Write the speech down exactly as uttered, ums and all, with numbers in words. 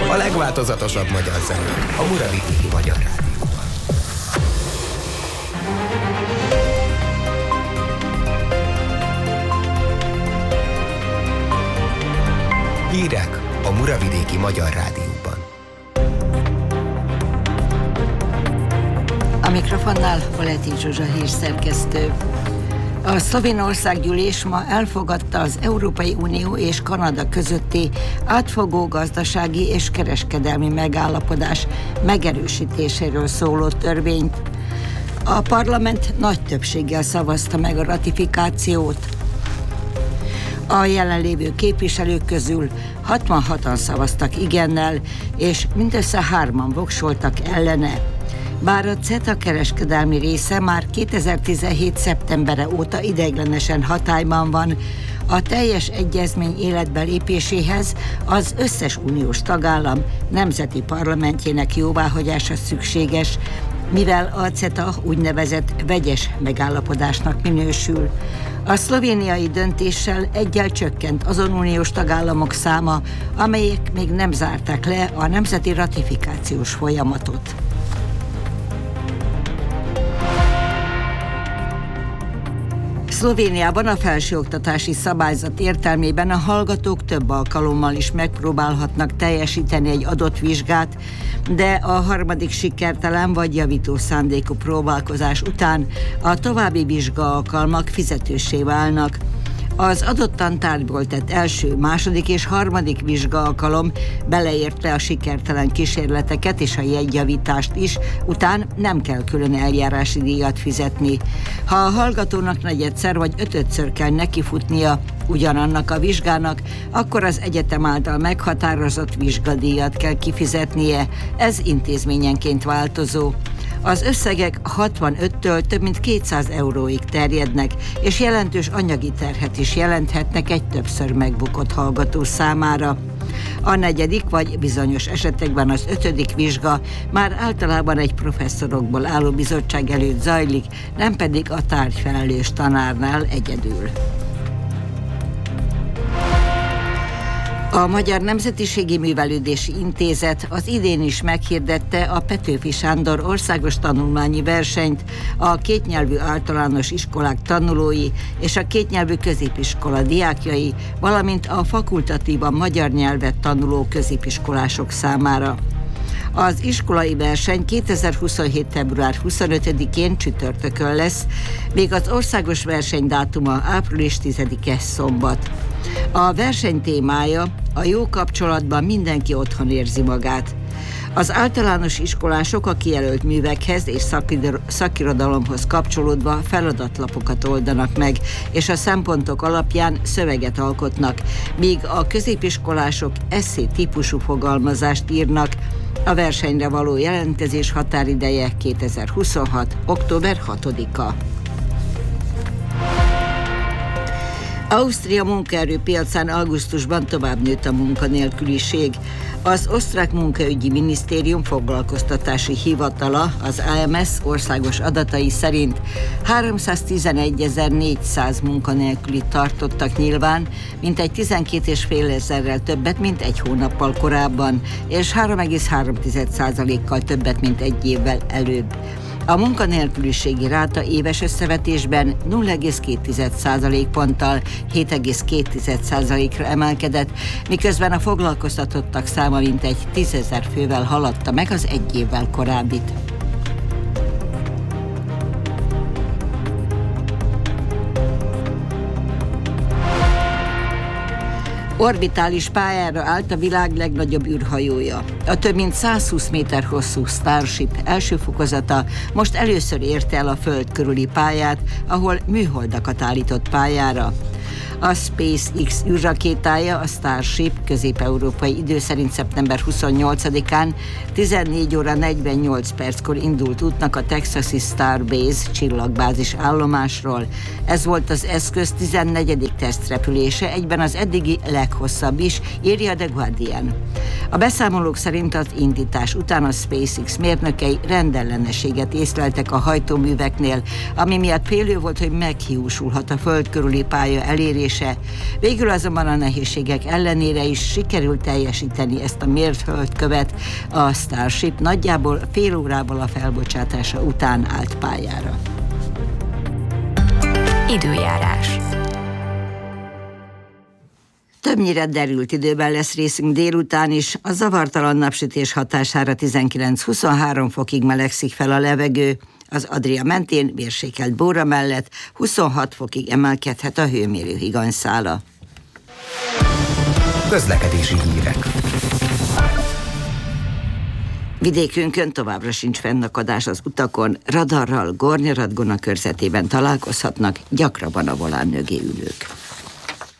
A legváltozatosabb magyar zene a Muravidéki Magyar Rádióban. Hírek a Muravidéki Magyar Rádióban. A mikrofonnál Poleti Zsuzsa hírszerkesztő. A Szlovénország gyűlés ma elfogadta az Európai Unió és Kanada közötti átfogó gazdasági és kereskedelmi megállapodás megerősítéséről szóló törvényt. A parlament nagy többséggel szavazta meg a ratifikációt. A jelenlévő képviselők közül hatvanhatan szavaztak igennel, és mindössze hárman voksoltak ellene. Bár a CETA kereskedelmi része már kétezer-tizenhét. szeptembere óta ideiglenesen hatályban van, a teljes egyezmény életbe lépéséhez az összes uniós tagállam nemzeti parlamentjének jóváhagyása szükséges, mivel a CETA úgynevezett vegyes megállapodásnak minősül. A szlovéniai döntéssel eggyel csökkent azon uniós tagállamok száma, amelyek még nem zárták le a nemzeti ratifikációs folyamatot. Szlovéniában a felsőoktatási szabályzat értelmében a hallgatók több alkalommal is megpróbálhatnak teljesíteni egy adott vizsgát, de a harmadik sikertelen vagy javító szándékú próbálkozás után a további vizsgaalkalmak fizetőssé válnak. Az adott tantárgyból tett első, második és harmadik vizsgaalkalom, beleértve a sikertelen kísérleteket és a jegyjavítást is, után nem kell külön eljárási díjat fizetni. Ha a hallgatónak negyedszer vagy ötödször kell nekifutnia ugyanannak a vizsgának, akkor az egyetem által meghatározott vizsgadíjat kell kifizetnie, ez intézményenként változó. Az összegek hatvanöttől több mint kétszáz euróig terjednek, és jelentős anyagi terhet is jelenthetnek egy többször megbukott hallgató számára. A negyedik vagy bizonyos esetekben az ötödik vizsga már általában egy professzorokból álló bizottság előtt zajlik, nem pedig a tárgyfelelős tanárnál egyedül. A Magyar Nemzetiségi Művelődési Intézet az idén is meghirdette a Petőfi Sándor országos tanulmányi versenyt a kétnyelvű általános iskolák tanulói és a kétnyelvű középiskola diákjai, valamint a fakultatívan magyar nyelvet tanuló középiskolások számára. Az iskolai verseny kétezer-huszonhét. február huszonötödikén csütörtökön lesz, még az országos verseny dátuma április tizedike szombat. A verseny témája: a jó kapcsolatban mindenki otthon érzi magát. Az általános iskolások a kijelölt művekhez és szakirodalomhoz kapcsolódva feladatlapokat oldanak meg, és a szempontok alapján szöveget alkotnak, míg a középiskolások esszé típusú fogalmazást írnak. A versenyre való jelentkezés határideje kétezer-huszonhat. október hatodika. Ausztria munkaerőpiacán augusztusban tovább nőtt a munkanélküliség. Az osztrák munkaügyi minisztérium foglalkoztatási hivatala, az á em es országos adatai szerint háromszáztizenegyezer-négyszáz munkanélkülit tartottak nyilván, mintegy tizenkét és fél ezerrel többet, mint egy hónappal korábban, és három egész három százalékkal többet, mint egy évvel előbb. A munkanélküliségi ráta éves összevetésben nulla egész két százalékponttal hét egész két százalékra emelkedett, miközben a foglalkoztatottak száma mintegy tízezer fővel haladta meg az egy évvel korábbit. Orbitális pályára állt a világ legnagyobb űrhajója. A több mint százhúsz méter hosszú Starship első fokozata most először érte el a Föld körüli pályát, ahol műholdakat állított pályára. A SpaceX űrrakétája, a Starship közép-európai idő szerint szeptember huszonnyolcadikán tizennégy óra negyvennyolc perckor indult útnak a texasi Starbase csillagbázis állomásról. Ez volt az eszköz tizennegyedik tesztrepülése, egyben az eddigi leghosszabb is, írja The Guardian. A beszámolók szerint az indítás után a SpaceX mérnökei rendellenességet észleltek a hajtóműveknél, ami miatt félő volt, hogy meghiúsulhat a föld körüli pálya elérése. Végül azonban a nehézségek ellenére is sikerült teljesíteni ezt a mért földkövet. A Starship nagyjából fél órával a felbocsátása után állt pályára. Időjárás. Többnyire derült időben lesz részünk délután is, a zavartalan napsütés hatására tizenkilenc-huszonhárom fokig melegszik fel a levegő, az Adria mentén mérsékelt Bóra mellett huszonhat fokig emelkedhet a hőmérő higanyszála. Közlekedési hírek. Vidékünkön továbbra sincs fennakadás az utakon, radarral Gornyaradgona körzetében találkozhatnak gyakrabban a volán mögé ülők.